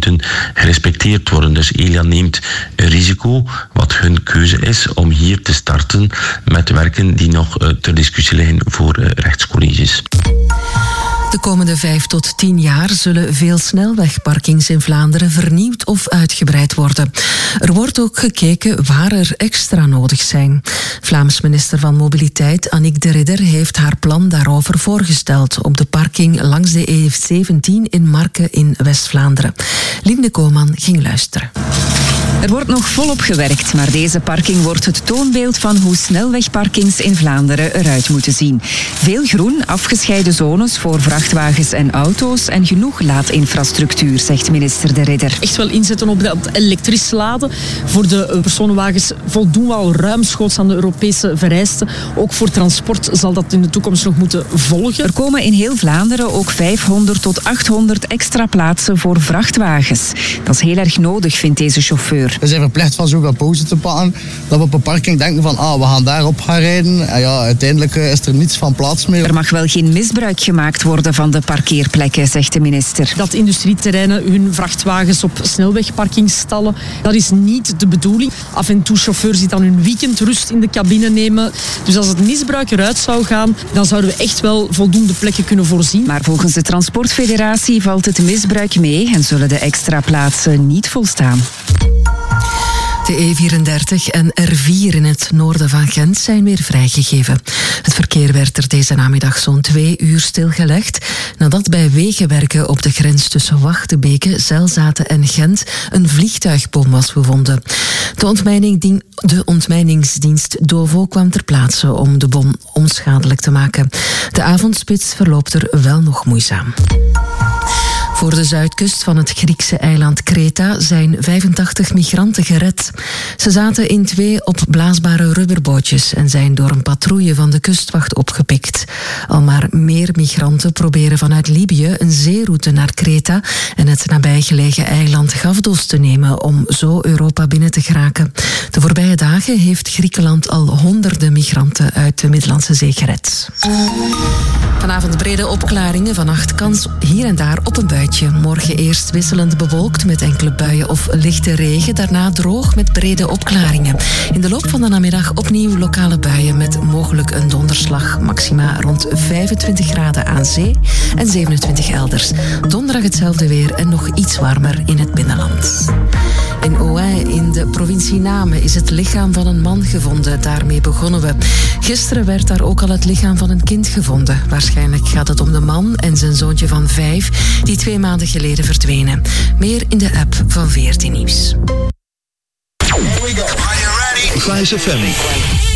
moeten gerespecteerd worden. Dus Elia neemt een risico, wat hun keuze is, om hier te starten met werken die nog ter discussie liggen voor rechtscolleges. De komende 5 tot 10 jaar zullen veel snelwegparkings in Vlaanderen vernieuwd of uitgebreid worden. Er wordt ook gekeken waar er extra nodig zijn. Vlaams minister van Mobiliteit Annick de Ridder heeft haar plan daarover voorgesteld op de parking langs de E17 in Marken in West-Vlaanderen. Linde Koman ging luisteren. Er wordt nog volop gewerkt, maar deze parking wordt het toonbeeld van hoe snelwegparkings in Vlaanderen eruit moeten zien. Veel groen, afgescheiden zones voor vrachtwagens en auto's en genoeg laadinfrastructuur, zegt minister De Ridder. Echt wel inzetten op dat elektrisch laden. Voor de personenwagens voldoen we al ruimschoots aan de Europese vereisten. Ook voor transport zal dat in de toekomst nog moeten volgen. Er komen in heel Vlaanderen ook 500 tot 800 extra plaatsen voor vrachtwagens. Dat is heel erg nodig, vindt deze chauffeur. We zijn verplicht van zoveel pauze te pakken dat we op een parking denken van we gaan daarop gaan rijden. En ja, uiteindelijk is er niets van plaats meer. Er mag wel geen misbruik gemaakt worden van de parkeerplekken, zegt de minister. Dat industrieterreinen hun vrachtwagens op snelwegparkings stallen, dat is niet de bedoeling. Af en toe chauffeurs die dan hun weekendrust in de cabine nemen. Dus als het misbruik eruit zou gaan, dan zouden we echt wel voldoende plekken kunnen voorzien. Maar volgens de Transportfederatie valt het misbruik mee en zullen de extra plaatsen niet volstaan. De E34 en R4 in het noorden van Gent zijn weer vrijgegeven. Het verkeer werd er deze namiddag zo'n 2 uur stilgelegd nadat bij wegenwerken op de grens tussen Wachtebeke, Zelzaten en Gent een vliegtuigbom was gevonden. De ontmijningsdienst DOVO kwam ter plaatse om de bom onschadelijk te maken. De avondspits verloopt er wel nog moeizaam. Voor de zuidkust van het Griekse eiland Kreta zijn 85 migranten gered. Ze zaten in 2 opblaasbare rubberbootjes en zijn door een patrouille van de kustwacht opgepikt. Al maar meer migranten proberen vanuit Libië een zeeroute naar Kreta en het nabijgelegen eiland Gavdos te nemen om zo Europa binnen te geraken. De voorbije dagen heeft Griekenland al honderden migranten uit de Middellandse Zee gered. Vanavond brede opklaringen, vannacht kans hier en daar op een buitje. Morgen eerst wisselend bewolkt met enkele buien of lichte regen. Daarna droog met brede opklaringen. In de loop van de namiddag opnieuw lokale buien met mogelijk een donderslag. Maxima rond 25 graden aan zee en 27 elders. Donderdag hetzelfde weer en nog iets warmer in het binnenland. In Ohain in de provincie Namen is het lichaam van een man gevonden. Daarmee begonnen we. Gisteren werd daar ook al het lichaam van een kind gevonden. Waarschijnlijk gaat het om de man en zijn zoontje van 5... die 2 maanden geleden verdwenen. Meer in de app van VRT Nieuws. Vice FM.